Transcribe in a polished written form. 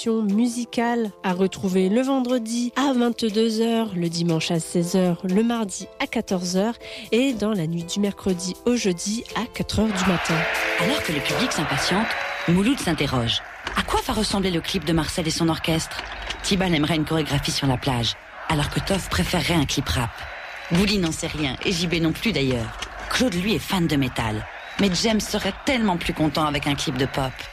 programmation musicale à retrouver le vendredi à 22h, le dimanche à 16h, le mardi à 14h et dans la nuit du mercredi au jeudi à 4h du matin. Alors que le public s'impatiente, Mouloud s'interroge. À quoi va ressembler le clip de Marcel et son orchestre ? Tibal aimerait une chorégraphie sur la plage, alors que Toff préférerait un clip rap. Bouli n'en sait rien, et JB non plus d'ailleurs. Claude, lui, est fan de métal. Mais James serait tellement plus content avec un clip de pop.